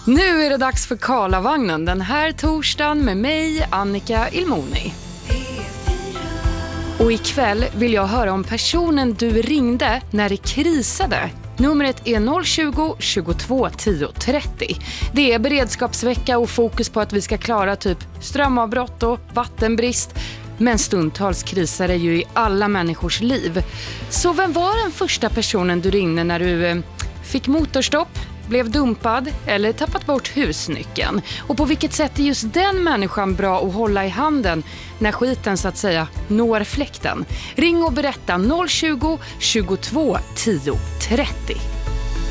Nu är det dags för Karlavagnen den här torsdagen med mig, Annika Ilmoni. Och ikväll vill jag höra om personen du ringde när det krisade. Numret är 020 22 10 30. Det är beredskapsvecka och fokus på att vi ska klara typ strömavbrott och vattenbrist. Men stundtals krisar det ju i alla människors liv. Så vem var den första personen du ringde när du fick motorstopp, blev dumpad eller tappat bort husnyckeln? Och på vilket sätt är just den människan bra att hålla i handen när skiten så att säga når fläkten? Ring och berätta 020 22 10 30.